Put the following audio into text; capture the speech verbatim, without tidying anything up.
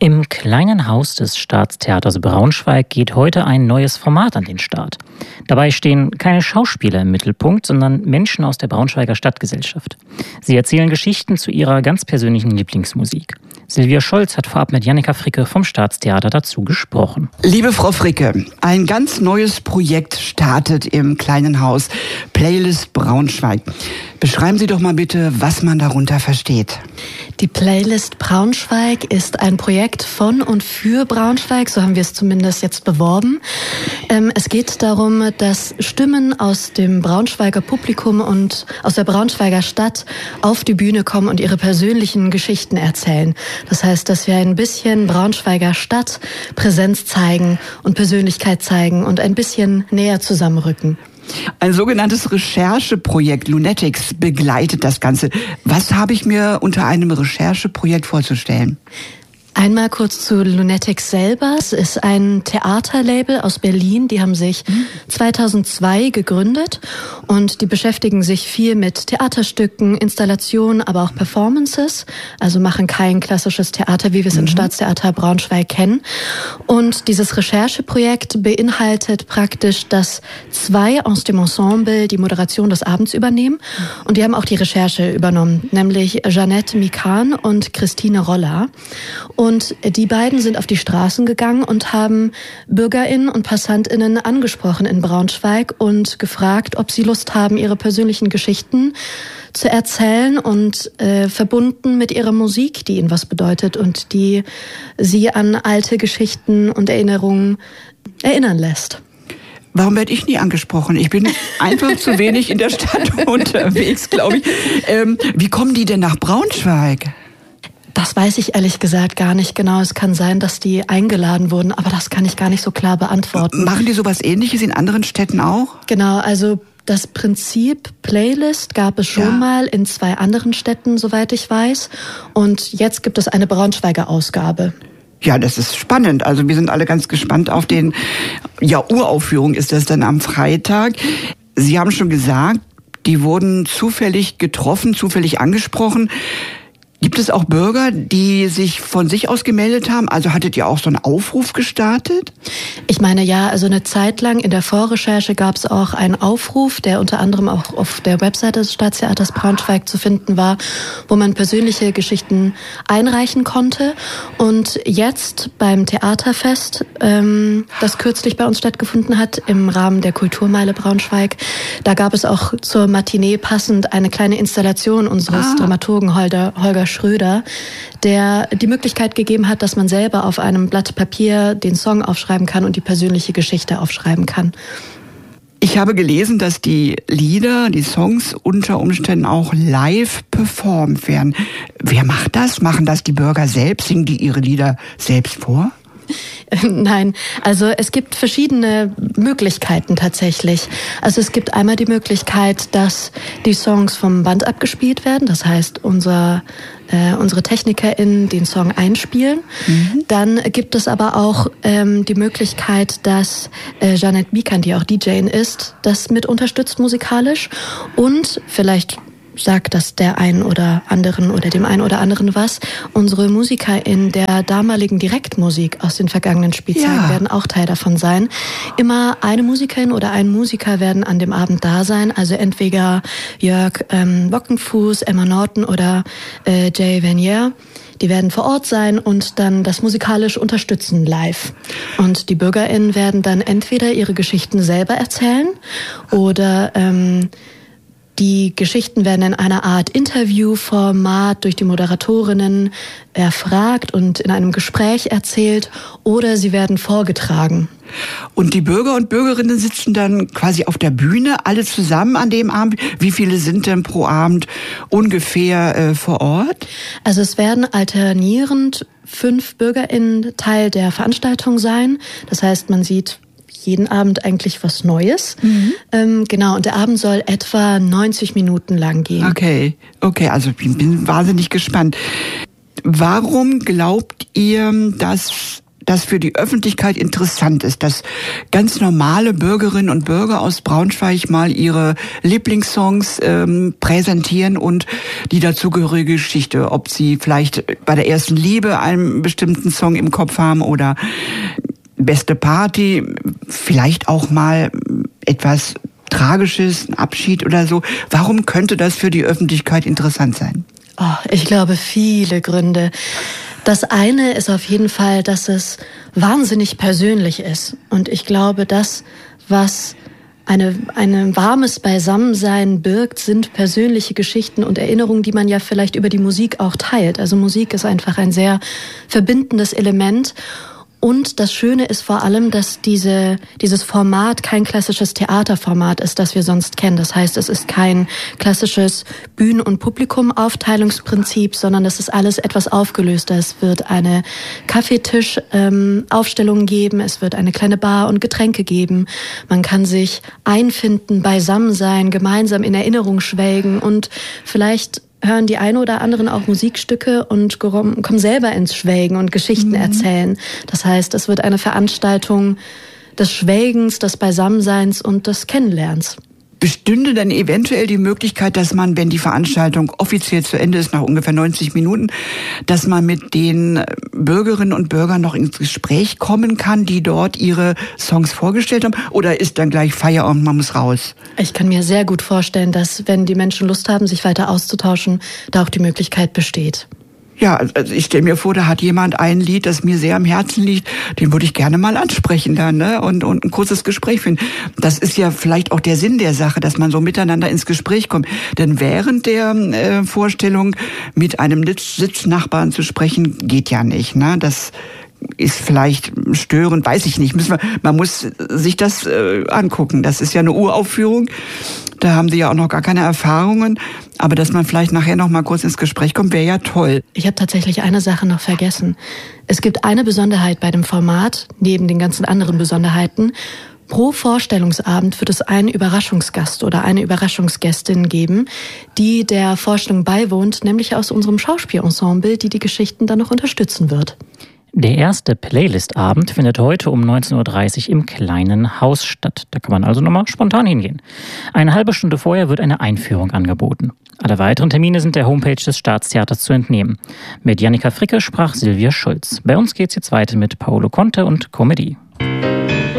Im kleinen Haus des Staatstheaters Braunschweig geht heute ein neues Format an den Start. Dabei stehen keine Schauspieler im Mittelpunkt, sondern Menschen aus der Braunschweiger Stadtgesellschaft. Sie erzählen Geschichten zu ihrer ganz persönlichen Lieblingsmusik. Silvia Scholz hat vorab mit Jannika Fricke vom Staatstheater dazu gesprochen. Liebe Frau Fricke, ein ganz neues Projekt startet im kleinen Haus, Playlist Braunschweig. Beschreiben Sie doch mal bitte, was man darunter versteht. Die Playlist Braunschweig ist ein Projekt von und für Braunschweig, so haben wir es zumindest jetzt beworben. Ähm, es geht darum, dass Stimmen aus dem Braunschweiger Publikum und aus der Braunschweiger Stadt auf die Bühne kommen und ihre persönlichen Geschichten erzählen. Das heißt, dass wir ein bisschen Braunschweiger Stadt Präsenz zeigen und Persönlichkeit zeigen und ein bisschen näher zusammenrücken. Ein sogenanntes Rechercheprojekt, Lunatics, begleitet das Ganze. Was habe ich mir unter einem Rechercheprojekt vorzustellen? Einmal kurz zu Lunatics selber. Es ist ein Theaterlabel aus Berlin. Die haben sich zweitausendzwei gegründet und die beschäftigen sich viel mit Theaterstücken, Installationen, aber auch Performances. Also machen kein klassisches Theater, wie wir es im Staatstheater Braunschweig kennen. Und dieses Rechercheprojekt beinhaltet praktisch, dass zwei aus dem Ensemble die Moderation des Abends übernehmen. Und die haben auch die Recherche übernommen, nämlich Jeanette Mikan und Christine Roller. Und die beiden sind auf die Straßen gegangen und haben BürgerInnen und PassantInnen angesprochen in Braunschweig und gefragt, ob sie Lust haben, ihre persönlichen Geschichten zu erzählen und äh, verbunden mit ihrer Musik, die ihnen was bedeutet und die sie an alte Geschichten und Erinnerungen erinnern lässt. Warum werde ich nie angesprochen? Ich bin einfach zu wenig in der Stadt unterwegs, glaube ich. Ähm, wie kommen die denn nach Braunschweig? Das weiß ich ehrlich gesagt gar nicht genau. Es kann sein, dass die eingeladen wurden, aber das kann ich gar nicht so klar beantworten. Machen die sowas Ähnliches in anderen Städten auch? Genau, also das Prinzip Playlist gab es schon ja. mal in zwei anderen Städten, soweit ich weiß. Und jetzt gibt es eine Braunschweiger Ausgabe. Ja, das ist spannend. Also wir sind alle ganz gespannt auf den, ja, Uraufführung ist das dann am Freitag. Sie haben schon gesagt, die wurden zufällig getroffen, zufällig angesprochen. Gibt es auch Bürger, die sich von sich aus gemeldet haben? Also hattet ihr auch so einen Aufruf gestartet? Ich meine, ja, also eine Zeit lang in der Vorrecherche gab es auch einen Aufruf, der unter anderem auch auf der Webseite des Staatstheaters Braunschweig zu finden war, wo man persönliche Geschichten einreichen konnte. Und jetzt beim Theaterfest, ähm, das kürzlich bei uns stattgefunden hat, im Rahmen der Kulturmeile Braunschweig, da gab es auch zur Matinee passend eine kleine Installation unseres ah. Dramaturgen Holger, Holger Schröder, der die Möglichkeit gegeben hat, dass man selber auf einem Blatt Papier den Song aufschreiben kann und die persönliche Geschichte aufschreiben kann. Ich habe gelesen, dass die Lieder, die Songs unter Umständen auch live performt werden. Wer macht das? Machen das die Bürger selbst? Singen die ihre Lieder selbst vor? Nein, also es gibt verschiedene Möglichkeiten tatsächlich. Also es gibt einmal die Möglichkeit, dass die Songs vom Band abgespielt werden. Das heißt, unser, äh, unsere TechnikerInnen den Song einspielen. Mhm. Dann gibt es aber auch ähm, die Möglichkeit, dass äh, Jeanette Mikan, die auch D J ist, das mit unterstützt musikalisch. Und vielleicht sagt das der einen oder anderen oder dem einen oder anderen was. Unsere Musiker in der damaligen Direktmusik aus den vergangenen Spielzeiten ja. werden auch Teil davon sein. Immer eine Musikerin oder ein Musiker werden an dem Abend da sein. Also entweder Jörg ähm, Wockenfuß, Emma Norton oder äh, Jay Vanier. Die werden vor Ort sein und dann das musikalisch unterstützen live. Und die BürgerInnen werden dann entweder ihre Geschichten selber erzählen oder ähm, die Geschichten werden in einer Art Interviewformat durch die Moderatorinnen erfragt und in einem Gespräch erzählt oder sie werden vorgetragen. Und die Bürger und Bürgerinnen sitzen dann quasi auf der Bühne, alle zusammen an dem Abend. Wie viele sind denn pro Abend ungefähr äh, vor Ort? Also es werden alternierend fünf BürgerInnen Teil der Veranstaltung sein. Das heißt, man sieht jeden Abend eigentlich was Neues. Mhm. Ähm, genau, und der Abend soll etwa neunzig Minuten lang gehen. Okay, okay, also ich bin wahnsinnig gespannt. Warum glaubt ihr, dass das für die Öffentlichkeit interessant ist, dass ganz normale Bürgerinnen und Bürger aus Braunschweig mal ihre Lieblingssongs ähm, präsentieren und die dazugehörige Geschichte, ob sie vielleicht bei der ersten Liebe einen bestimmten Song im Kopf haben oder beste Party, vielleicht auch mal etwas Tragisches, ein Abschied oder so. Warum könnte das für die Öffentlichkeit interessant sein? Oh, ich glaube, viele Gründe. Das eine ist auf jeden Fall, dass es wahnsinnig persönlich ist. Und ich glaube, das, was eine, ein warmes Beisammensein birgt, sind persönliche Geschichten und Erinnerungen, die man ja vielleicht über die Musik auch teilt. Also Musik ist einfach ein sehr verbindendes Element. Und das Schöne ist vor allem, dass diese, dieses Format kein klassisches Theaterformat ist, das wir sonst kennen. Das heißt, es ist kein klassisches Bühnen- und Publikum-Aufteilungsprinzip, sondern das ist alles etwas aufgelöster. Es wird eine Kaffeetisch-Aufstellung ähm, geben, es wird eine kleine Bar und Getränke geben. Man kann sich einfinden, beisammen sein, gemeinsam in Erinnerung schwelgen und vielleicht hören die eine oder anderen auch Musikstücke und kommen selber ins Schwelgen und Geschichten mhm. erzählen. Das heißt, es wird eine Veranstaltung des Schwelgens, des Beisammenseins und des Kennenlernens. Bestünde dann eventuell die Möglichkeit, dass man, wenn die Veranstaltung offiziell zu Ende ist, nach ungefähr neunzig Minuten, dass man mit den Bürgerinnen und Bürgern noch ins Gespräch kommen kann, die dort ihre Songs vorgestellt haben? Oder ist dann gleich Feierabend, man muss raus? Ich kann mir sehr gut vorstellen, dass, wenn die Menschen Lust haben, sich weiter auszutauschen, da auch die Möglichkeit besteht. Ja, also ich stelle mir vor, da hat jemand ein Lied, das mir sehr am Herzen liegt, den würde ich gerne mal ansprechen dann, ne? Und, und ein kurzes Gespräch finden. Das ist ja vielleicht auch der Sinn der Sache, dass man so miteinander ins Gespräch kommt. Denn während der äh, Vorstellung mit einem Sitznachbarn zu sprechen, geht ja nicht, ne? Das ist vielleicht störend, weiß ich nicht. Müssen wir, man muss sich das äh, angucken. Das ist ja eine Uraufführung. Da haben Sie ja auch noch gar keine Erfahrungen. Aber dass man vielleicht nachher noch mal kurz ins Gespräch kommt, wäre ja toll. Ich habe tatsächlich eine Sache noch vergessen. Es gibt eine Besonderheit bei dem Format, neben den ganzen anderen Besonderheiten. Pro Vorstellungsabend wird es einen Überraschungsgast oder eine Überraschungsgästin geben, die der Vorstellung beiwohnt, nämlich aus unserem Schauspielensemble, die die Geschichten dann noch unterstützen wird. Der erste Playlist-Abend findet heute um neunzehn Uhr dreißig im Kleinen Haus statt. Da kann man also nochmal spontan hingehen. Eine halbe Stunde vorher wird eine Einführung angeboten. Alle weiteren Termine sind der Homepage des Staatstheaters zu entnehmen. Mit Jannika Fricke sprach Silvia Schulz. Bei uns geht's jetzt weiter mit Paolo Conte und Comedy.